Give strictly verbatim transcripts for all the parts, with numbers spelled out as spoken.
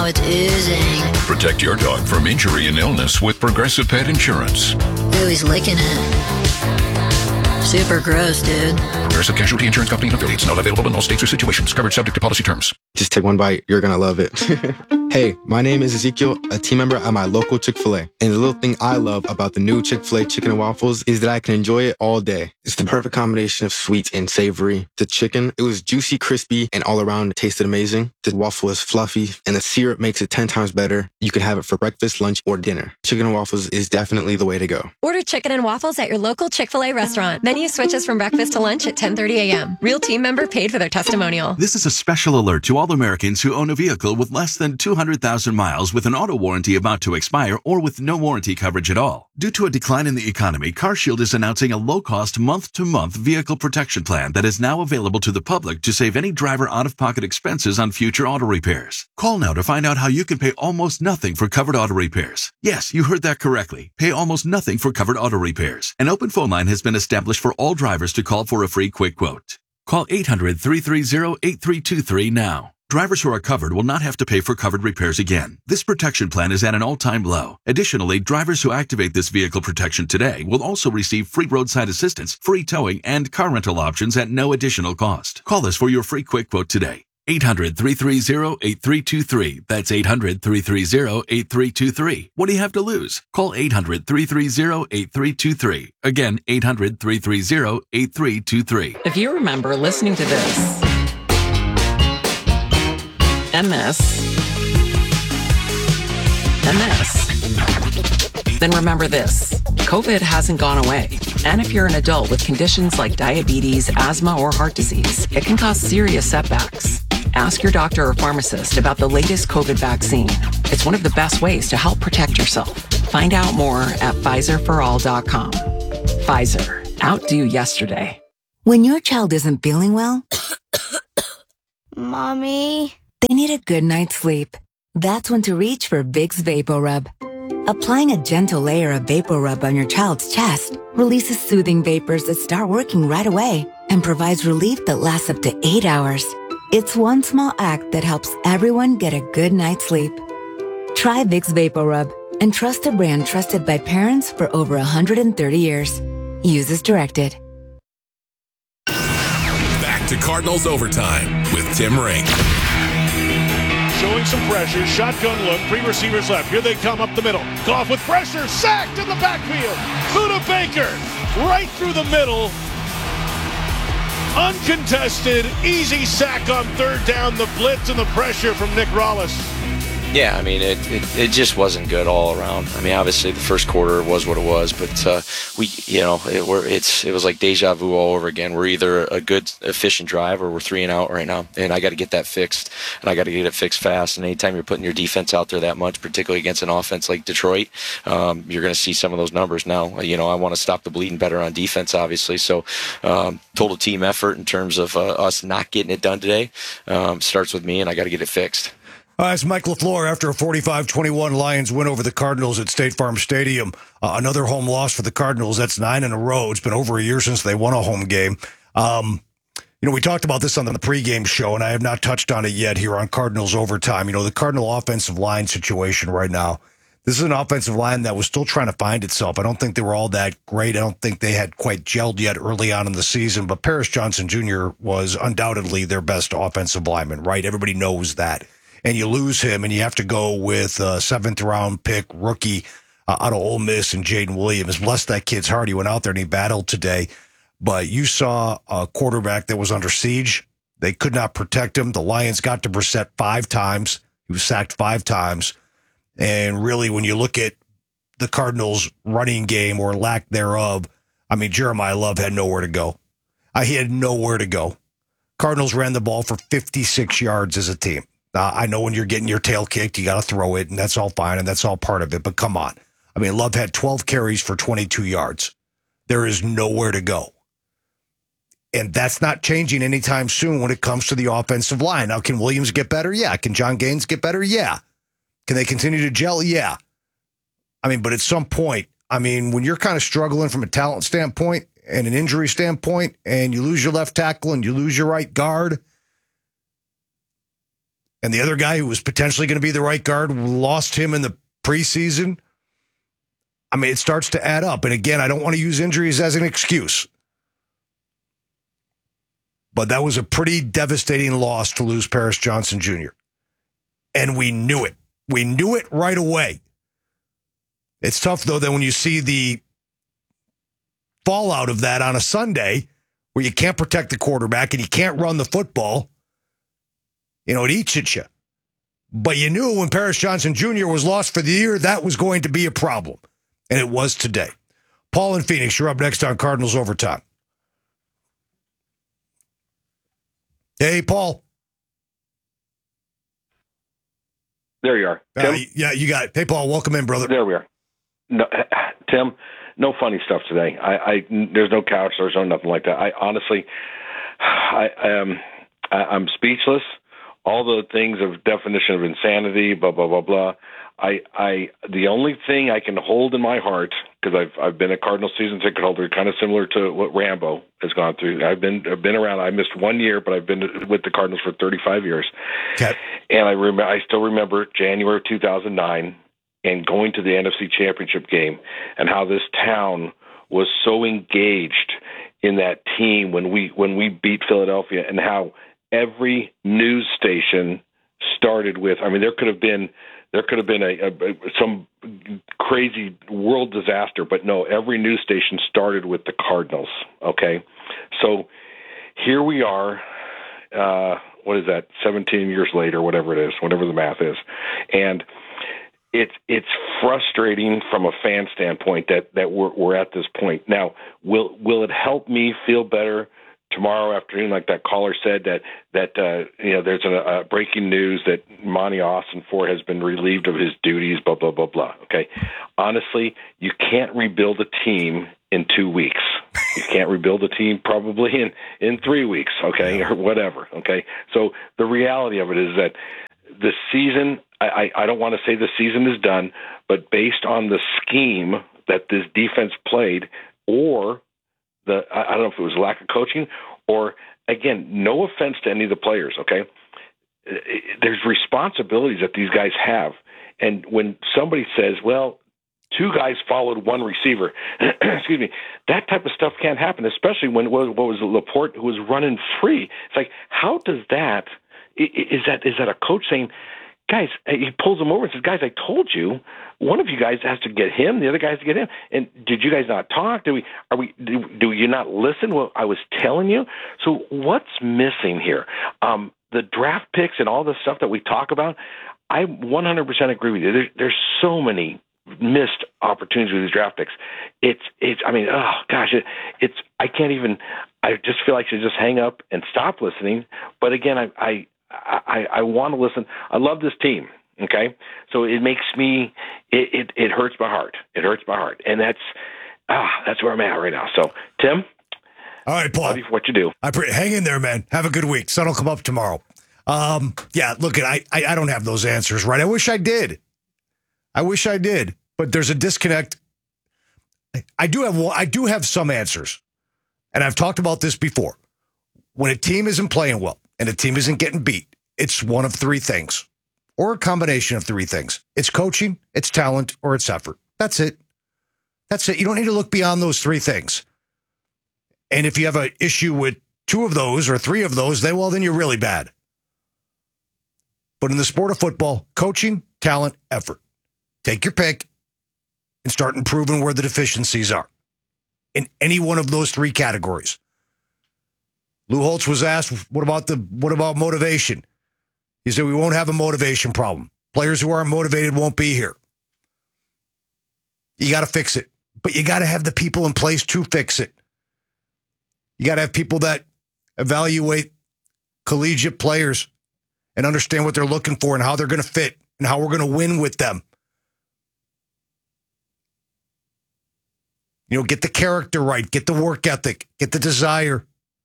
It's oozing. Protect your dog from injury and illness with Progressive Pet Insurance. Ooh, he's licking it. Super gross, dude. Progressive Casualty Insurance Company and affiliates. Not available in all states or situations. Covered subject to policy terms. Just take one bite. You're going to love it. Hey, my name is Ezekiel, a team member at my local Chick-fil-A. And the little thing I love about the new Chick-fil-A chicken and waffles is that I can enjoy it all day. It's the perfect combination of sweet and savory. The chicken, it was juicy, crispy, and all around it tasted amazing. The waffle is fluffy, and the syrup makes it ten times better. You can have it for breakfast, lunch, or dinner. Chicken and waffles is definitely the way to go. Order chicken and waffles at your local Chick-fil-A restaurant. Menu switches from breakfast to lunch at ten thirty a.m. Real team member paid for their testimonial. This is a special alert to all Americans who own a vehicle with less than two hundred thousand miles with an auto warranty about to expire or with no warranty coverage at all. Due to a decline in the economy, CarShield is announcing a low-cost month-to-month vehicle protection plan that is now available to the public to save any driver out-of-pocket expenses on future auto repairs. Call now to find out how you can pay almost nothing for covered auto repairs. Yes, you heard that correctly. Pay almost nothing for covered auto repairs. An open phone line has been established for all drivers to call for a free quick quote. Call eight hundred, three three zero, eight three two three now. Drivers who are covered will not have to pay for covered repairs again. This protection plan is at an all-time low. Additionally, drivers who activate this vehicle protection today will also receive free roadside assistance, free towing, and car rental options at no additional cost. Call us for your free quick quote today. eight hundred, three three zero, eight three two three. That's eight hundred, three three zero, eight three two three. What do you have to lose? Call eight hundred, three three zero, eight three two three. Again, eight hundred, three three zero, eight three two three. If you remember listening to this, and this, and this, then remember this. COVID hasn't gone away. And if you're an adult with conditions like diabetes, asthma, or heart disease, it can cause serious setbacks. Ask your doctor or pharmacist about the latest COVID vaccine. It's one of the best ways to help protect yourself. Find out more at Pfizer for all dot com. Pfizer. Outdo yesterday. When your child isn't feeling well, Mommy, they need a good night's sleep. That's when to reach for Vicks VapoRub. Applying a gentle layer of VapoRub on your child's chest releases soothing vapors that start working right away and provides relief that lasts up to eight hours. It's one small act that helps everyone get a good night's sleep. Try Vicks VapoRub and trust a brand trusted by parents for over one hundred thirty years. Use as directed. Back to Cardinals Overtime with Tim Ring. Showing some pressure, shotgun look, three receivers left. Here they come up the middle. Goff with pressure, sacked in the backfield. Budda Baker right through the middle. Uncontested, easy sack on third down. The blitz and the pressure from Nick Rallis. Yeah, I mean, it, it, it just wasn't good all around. I mean, obviously the first quarter was what it was, but uh, we, you know, it, we're, it's it was like deja vu all over again. We're either a good, efficient drive or we're three and out right now, and I got to get that fixed, and I got to get it fixed fast. And anytime you're putting your defense out there that much, particularly against an offense like Detroit, um, you're going to see some of those numbers now. You know, I want to stop the bleeding better on defense, obviously. So, um, total team effort in terms of uh, us not getting it done today um, starts with me, and I got to get it fixed. Uh, it's Mike LaFleur after a forty-five twenty-one Lions win over the Cardinals at State Farm Stadium. Uh, another home loss for the Cardinals. That's nine in a row. It's been over a year since they won a home game. Um, you know, we talked about this on the pregame show, and I have not touched on it yet here on Cardinals Overtime. You know, the Cardinal offensive line situation right now. This is an offensive line that was still trying to find itself. I don't think they were all that great. I don't think they had quite gelled yet early on in the season, but Paris Johnson Junior was undoubtedly their best offensive lineman, right? Everybody knows that. And you lose him, and you have to go with a seventh-round pick rookie uh, out of Ole Miss and Jaden Williams. Bless that kid's heart. He went out there and he battled today. But you saw a quarterback that was under siege. They could not protect him. The Lions got to Brissett five times. He was sacked five times. And really, when you look at the Cardinals' running game or lack thereof, I mean, Jeremiah Love had nowhere to go. Uh, he had nowhere to go. Cardinals ran the ball for fifty-six yards as a team. Uh, I know when you're getting your tail kicked, you got to throw it, and that's all fine, and that's all part of it. But come on. I mean, Love had twelve carries for twenty-two yards. There is nowhere to go. And that's not changing anytime soon when it comes to the offensive line. Now, can Williams get better? Yeah. Can John Gaines get better? Yeah. Can they continue to gel? Yeah. I mean, but at some point, I mean, when you're kind of struggling from a talent standpoint and an injury standpoint, and you lose your left tackle and you lose your right guard, and the other guy who was potentially going to be the right guard lost him in the preseason. I mean, it starts to add up. And again, I don't want to use injuries as an excuse. But that was a pretty devastating loss to lose Paris Johnson Junior And we knew it. We knew it right away. It's tough, though, that when you see the fallout of that on a Sunday where you can't protect the quarterback and you can't run the football, you know, it eats at you. But you knew when Paris Johnson Junior was lost for the year, that was going to be a problem. And it was today. Paul in Phoenix, you're up next on Cardinals Overtime. Hey, Paul. There you are. Uh, yeah, you got it. Hey, Paul, welcome in, brother. There we are. No, Tim, no funny stuff today. I, I there's no couch, there's no nothing like that. I honestly, I um, I, I'm speechless. All the things of definition of insanity, blah blah blah blah. I, I, the only thing I can hold in my heart, because I've I've been a Cardinal season ticket holder, kind of similar to what Rambo has gone through. I've been I've been around. I missed one year, but I've been with the Cardinals for thirty-five years. Okay. And I remember, I still remember January of two thousand nine and going to the N F C Championship game, and how this town was so engaged in that team when we when we beat Philadelphia, and how every news station started with. I mean, there could have been. There could have been a, a some crazy world disaster, but no, every news station started with the Cardinals, okay? So here we are, uh, what is that, seventeen years later, whatever it is, whatever the math is. And it's it's frustrating from a fan standpoint that, that we're, we're at this point. Now, will will it help me feel better tomorrow afternoon, like that caller said, that that uh, you know, there's a, a breaking news that Monty Austin Ford has been relieved of his duties, blah blah blah blah. Okay, honestly, you can't rebuild a team in two weeks. You can't rebuild a team probably in in three weeks. Okay, or whatever. Okay, so the reality of it is that the season. I, I, I don't want to say the season is done, but based on the scheme that this defense played, or The, I don't know if it was lack of coaching or, again, no offense to any of the players, okay? There's responsibilities that these guys have. And when somebody says, well, two guys followed one receiver, excuse me, that type of stuff can't happen, especially when what was Laporte who was running free. It's like, how does that – is that is that a coach saying – guys, he pulls them over and says, guys, I told you, one of you guys has to get him, the other guy has to get him. And did you guys not talk? Do we, are we, do, do you not listen? Well, I was telling you. So what's missing here? Um, the draft picks and all the stuff that we talk about, I one hundred percent agree with you. There, there's so many missed opportunities with these draft picks. It's, it's, I mean, oh gosh, it, it's, I can't even, I just feel like I should just hang up and stop listening. But again, I, I, I, I want to listen. I love this team, okay? So it makes me, it, it, it hurts my heart. It hurts my heart. And that's ah, that's where I'm at right now. So, Tim? All right, Paul. Love you for what you do. I pre- hang in there, man. Have a good week. Sun will come up tomorrow. Um, yeah, look, I, I, I don't have those answers, right? I wish I did. I wish I did. But there's a disconnect. I do have I do have some answers. And I've talked about this before. When a team isn't playing well, and a team isn't getting beat, it's one of three things, or a combination of three things. It's coaching, it's talent, or it's effort. That's it. That's it. You don't need to look beyond those three things. And if you have an issue with two of those or three of those, then, well, then you're really bad. But in the sport of football, coaching, talent, effort. Take your pick and start improving where the deficiencies are in any one of those three categories. Lou Holtz was asked, what about the what about motivation? He said, we won't have a motivation problem. Players who aren't motivated won't be here. You got to fix it. But you got to have the people in place to fix it. You got to have people that evaluate collegiate players and understand what they're looking for and how they're going to fit and how we're going to win with them. You know, get the character right, get the work ethic, get the desire.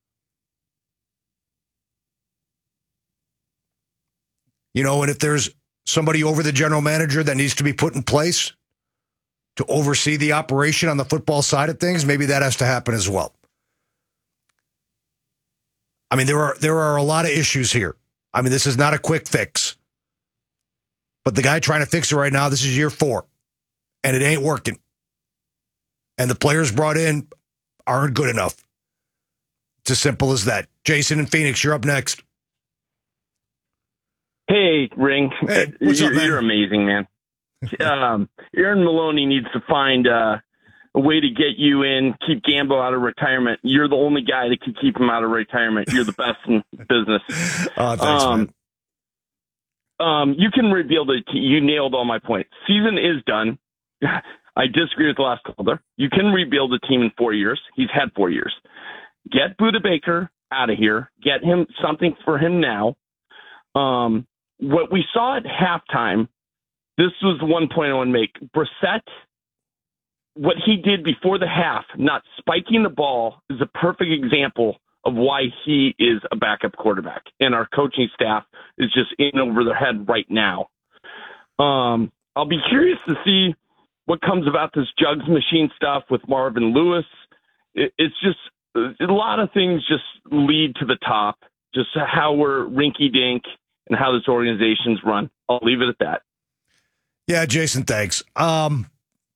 You know, and if there's somebody over the general manager that needs to be put in place to oversee the operation on the football side of things, maybe that has to happen as well. I mean, there are there are a lot of issues here. I mean, this is not a quick fix. But the guy trying to fix it right now, this is year four. And it ain't working. And the players brought in aren't good enough. It's as simple as that. Jason in Phoenix, you're up next. Hey, Ring. Hey, what's you're, up, man? You're amazing, man. um, Aaron Maloney needs to find uh, a way to get you in, keep Gambo out of retirement. You're the only guy that can keep him out of retirement. You're the best in business. Oh, thanks, um, man. Um, you can reveal that you nailed all my points. Season is done. I disagree with the last caller. You can rebuild a team in four years. He's had four years. Get Budda Baker out of here. Get him something for him now. Um, what we saw at halftime, this was the one point I want to make. Brissett, what he did before the half, not spiking the ball, is a perfect example of why he is a backup quarterback. And our coaching staff is just in over their head right now. Um, I'll be curious to see what comes about this jugs machine stuff with Marvin Lewis. It, it's just a lot of things just lead to the top, just how we're rinky-dink and how this organization's run. I'll leave it at that. Yeah, Jason, thanks. Um,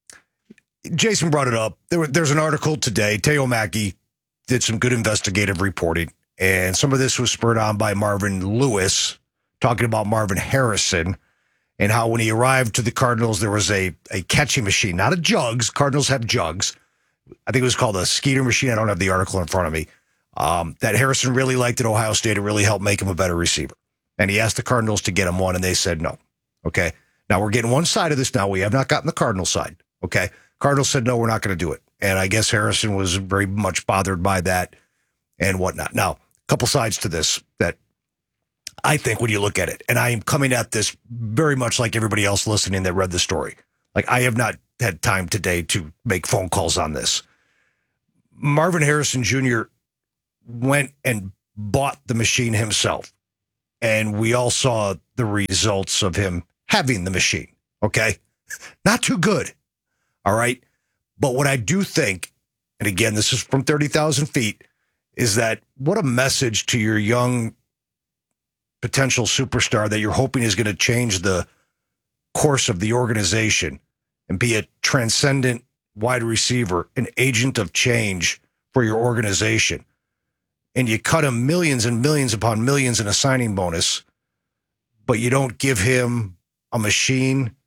Jason brought it up. There, there's an article today. Teo Mackey did some good investigative reporting, and some of this was spurred on by Marvin Lewis, talking about Marvin Harrison and how when he arrived to the Cardinals, there was a, a catching machine, not a jugs. Cardinals have jugs. I think it was called a Skeeter machine. I don't have the article in front of me. Um, that Harrison really liked at Ohio State. It really helped make him a better receiver. And he asked the Cardinals to get him one, and they said no. Okay. Now we're getting one side of this now. We have not gotten the Cardinal side. Okay. Cardinals said, no, we're not going to do it. And I guess Harrison was very much bothered by that and whatnot. Now, a couple sides to this that I think when you look at it, and I am coming at this very much like everybody else listening that read the story. Like, I have not had time today to make phone calls on this. Marvin Harrison Junior went and bought the machine himself. And we all saw the results of him having the machine. Okay. Not too good. All right. But what I do think, and again, this is from thirty thousand feet, is that what a message to your young potential superstar that you're hoping is going to change the course of the organization and be a transcendent wide receiver, an agent of change for your organization. And you cut him millions and millions upon millions in a signing bonus, but you don't give him a machine